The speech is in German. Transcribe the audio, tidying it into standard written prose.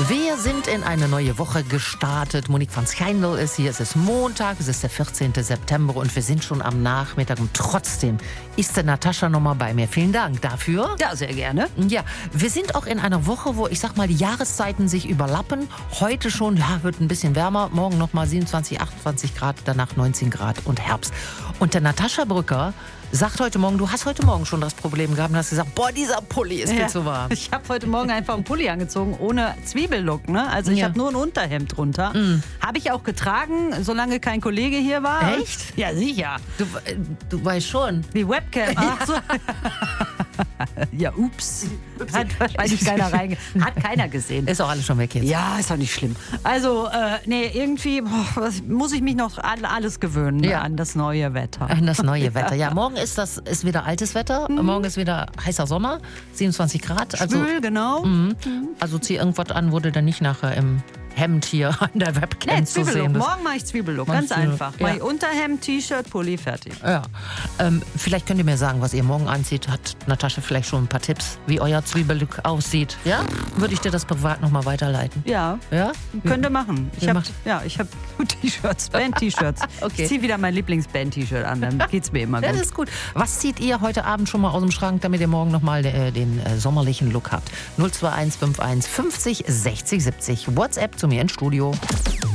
Wir sind in eine neue Woche gestartet. Monique van Schijndel ist hier. Es ist Montag, es ist der 14. September und wir sind schon am Nachmittag. Und trotzdem ist der Natascha nochmal bei mir. Vielen Dank dafür. Ja, sehr gerne. Ja, wir sind auch in einer Woche, wo ich sag mal, die Jahreszeiten sich überlappen. Heute schon, ja, wird ein bisschen wärmer. Morgen nochmal 27, 28 Grad, danach 19 Grad und Herbst. Und der Natascha Brücker sagt heute Morgen, du hast heute Morgen schon das Problem gehabt und hast gesagt, boah, dieser Pulli ist viel zu warm. Ich habe heute Morgen einfach einen Pulli angezogen, ohne Zwiebellook. Ne? Also ich habe nur ein Unterhemd drunter. Habe ich auch getragen, solange kein Kollege hier war. Echt? Ja, sicher. Du weißt schon. Die Webcam. Ach so. Ja, ups. Hat wahrscheinlich hat keiner gesehen. Ist auch alles schon weg jetzt. Ja, ist doch nicht schlimm. Also, nee, irgendwie muss ich mich noch alles gewöhnen an das neue Wetter. An das neue Wetter. Ja, morgen ist wieder altes Wetter. Morgen ist wieder heißer Sommer, 27 Grad. Schwül, genau. Also zieh irgendwas an, wo du dann nicht nachher im Hemd hier an der Webcam zu sehen bist. Morgen mache ich Zwiebellook, ganz einfach. Mein Unterhemd, T-Shirt, Pulli, fertig. Ja. Vielleicht könnt ihr mir sagen, was ihr morgen anzieht. Hat Natascha vielleicht schon ein paar Tipps, wie euer Zwiebellook aussieht? Ja? Würde ich dir das privat nochmal weiterleiten? Ja. Ja? Könnt ihr machen. Ich habe T-Shirts, Band-T-Shirts. Okay. Ich ziehe wieder mein Lieblings-Band-T-Shirt an, dann geht's mir immer gut. Das ist gut. Was zieht ihr heute Abend schon mal aus dem Schrank, damit ihr morgen nochmal den sommerlichen Look habt? 02151 50 60 70. WhatsApp zu mir ins Studio.